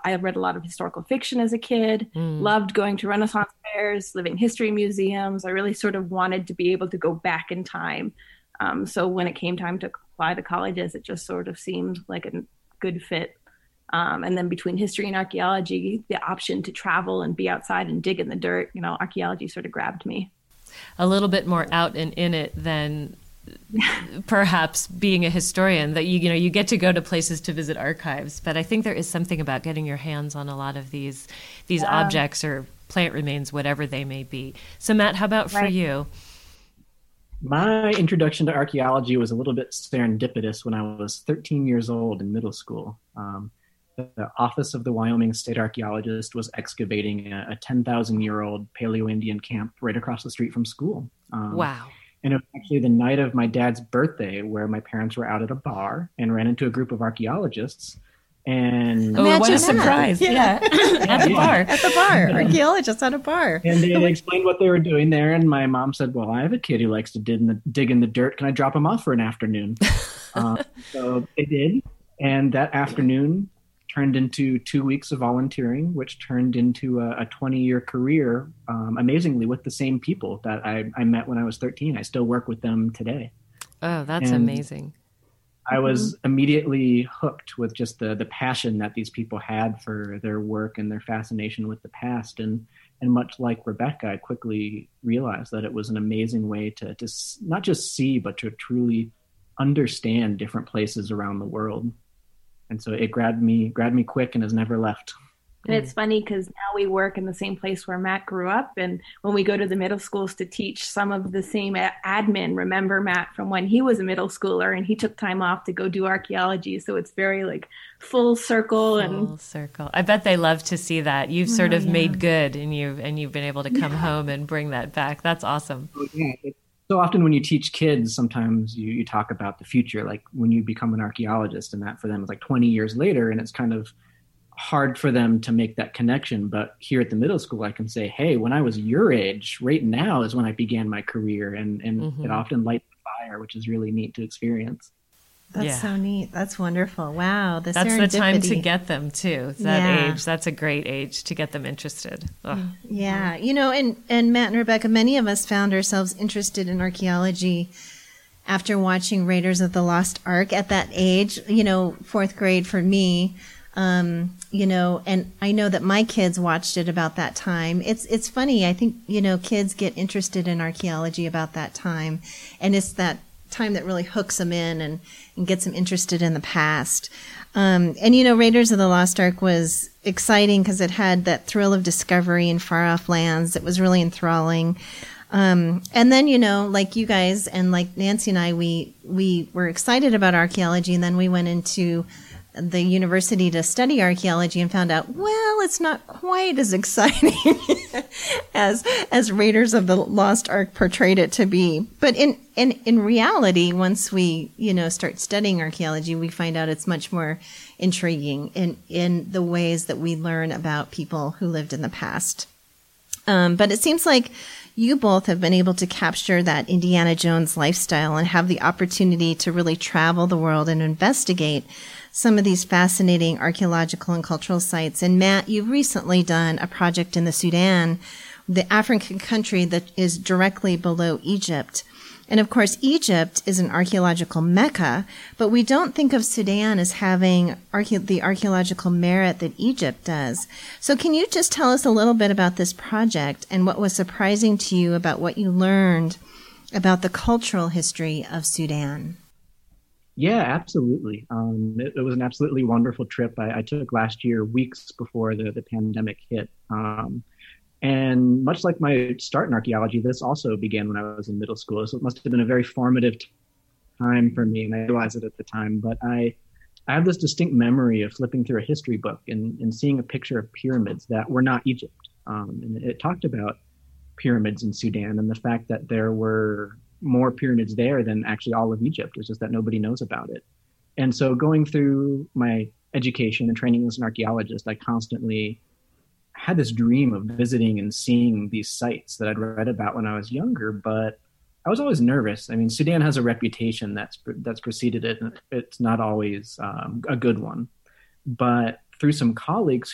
I read a lot of historical fiction as a kid, loved going to Renaissance fairs, living history museums. I really sort of wanted to be able to go back in time. So when it came time to apply to colleges, it just sort of seemed like a good fit. And then between history and archaeology, the option to travel and be outside and dig in the dirt, archaeology sort of grabbed me. A little bit more out and in it than perhaps being a historian, that you get to go to places to visit archives. But I think there is something about getting your hands on a lot of these objects or plant remains, whatever they may be. So Matt, how about for you? My introduction to archaeology was a little bit serendipitous when I was 13 years old in middle school. The Office of the Wyoming State Archaeologist was excavating a 10,000-year-old Paleo-Indian camp right across the street from school. Wow. And it was actually the night of my dad's birthday where my parents were out at a bar and ran into a group of archaeologists. And what a surprise. Yeah. At the bar. At the bar. Archaeologists at a bar. And they explained what they were doing there. And my mom said, well, I have a kid who likes to dig in the dirt. Can I drop him off for an afternoon? So they did. And that afternoon turned into 2 weeks of volunteering, which turned into a 20-year career, amazingly, with the same people that I met when I was 13. I still work with them today. Oh, that's amazing. I was immediately hooked with just the passion that these people had for their work and their fascination with the past. And much like Rebecca, I quickly realized that it was an amazing way to not just see, but to truly understand different places around the world. And so it grabbed me quick and has never left. And it's funny because now we work in the same place where Matt grew up. And when we go to the middle schools to teach, some of the same admin remember Matt from when he was a middle schooler and he took time off to go do archaeology. So it's very like full circle. Full circle. I bet they love to see that. You've sort of made good and you've been able to come home and bring that back. That's awesome. Oh, yeah. So often when you teach kids, sometimes you talk about the future, like when you become an archaeologist, and that for them is like 20 years later, and it's kind of hard for them to make that connection. But here at the middle school, I can say, hey, when I was your age, right now is when I began my career, and it often lights the fire, which is really neat to experience. That's so neat. That's wonderful. Wow. That's the time to get them too. That age, that's a great age to get them interested. Ugh. Yeah. And Matt and Rebecca, many of us found ourselves interested in archaeology after watching Raiders of the Lost Ark at that age, fourth grade for me. And I know that my kids watched it about that time. It's funny. I think, kids get interested in archaeology about that time, and it's that time that really hooks them in and gets them interested in the past. Raiders of the Lost Ark was exciting because it had that thrill of discovery in far off lands. It was really enthralling. And then, like you guys and like Nancy and I, we were excited about archaeology, and then we went into the university to study archaeology and found out, well, it's not quite as exciting as Raiders of the Lost Ark portrayed it to be. But in reality, once we, start studying archaeology, we find out it's much more intriguing in the ways that we learn about people who lived in the past. But it seems like you both have been able to capture that Indiana Jones lifestyle and have the opportunity to really travel the world and investigate some of these fascinating archaeological and cultural sites. And Matt, you've recently done a project in the Sudan, the African country that is directly below Egypt. And of course, Egypt is an archaeological mecca, but we don't think of Sudan as having the archaeological merit that Egypt does. So can you just tell us a little bit about this project and what was surprising to you about what you learned about the cultural history of Sudan? Yeah, absolutely. It was an absolutely wonderful trip. I took last year, weeks before the pandemic hit. And much like my start in archaeology, this also began when I was in middle school. So it must have been a very formative time for me, and I realized it at the time. But I have this distinct memory of flipping through a history book and seeing a picture of pyramids that were not Egypt. And it talked about pyramids in Sudan and the fact that there were more pyramids there than actually all of Egypt. It's just that nobody knows about it. And so going through my education and training as an archaeologist, I constantly had this dream of visiting and seeing these sites that I'd read about when I was younger, but I was always nervous. I mean, Sudan has a reputation that's preceded it, and it's not always a good one. But through some colleagues